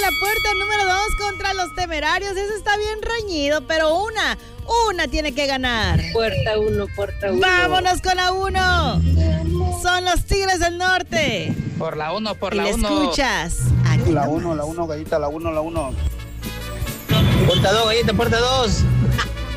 la puerta número 2 contra los Temerarios. Eso está bien reñido, pero una tiene que ganar. Puerta 1, puerta 1. Vámonos con la 1. Son los Tigres del Norte. Por la 1, por y la 1. escuchas. La 1, gallita, la 1. Puerta 2, gallita, puerta 2.